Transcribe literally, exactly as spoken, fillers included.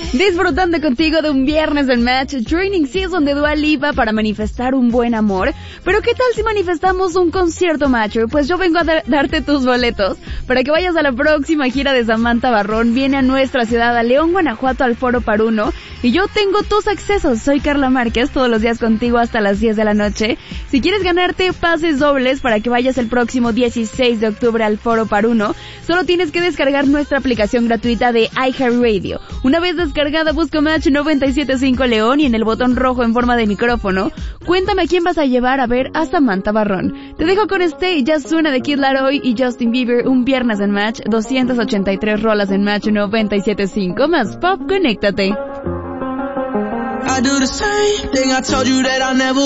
Disfrutando contigo de un viernes en Match, Training Season de Dua Lipa para manifestar un buen amor. Pero ¿qué tal si manifestamos un concierto, macho? Pues yo vengo a dar- darte tus boletos para que vayas a la próxima gira de Samantha Barrón. Viene a nuestra ciudad, a León, Guanajuato, al Foro Paruno. Y yo tengo tus accesos. Soy Carla Márquez, todos los días contigo hasta las diez de la noche. Si quieres ganarte pases dobles para que vayas el próximo dieciséis de octubre al Foro Paruno, solo tienes que descargar nuestra aplicación gratuita de iHeartRadio. Una vez descargada, busca Match noventa y siete punto cinco León y en el botón rojo en forma de micrófono, cuéntame a quién vas a llevar a ver a Samantha Barrón. Te dejo con Stay, ya suena de Kid Laroi y Justin Bieber, un viernes en Match, doscientas ochenta y tres rolas en Match noventa y siete punto cinco, más pop, conéctate. I do the same thing I told you that I never